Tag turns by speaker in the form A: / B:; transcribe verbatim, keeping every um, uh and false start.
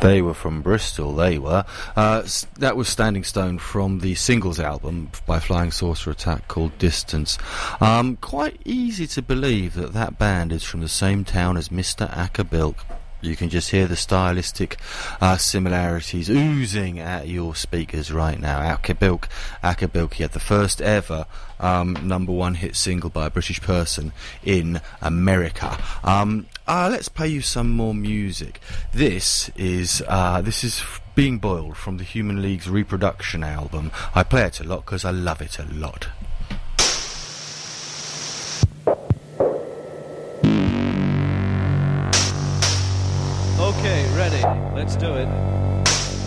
A: They were from Bristol, they were. Uh, that was Standing Stone from the singles album by Flying Saucer Attack called Distance. Um, quite easy to believe that that band is from the same town as Mister Ackerbilk. You can just hear the stylistic uh, similarities oozing at your speakers right now. Ackerbilk, Ackerbilk, he had the first ever um, number one hit single by a British person in America. Um, uh, let's play you some more music. This is uh, this is Being Boiled from the Human League's Reproduction album. I play it a lot because I love it a lot.
B: Okay, ready. Let's do it.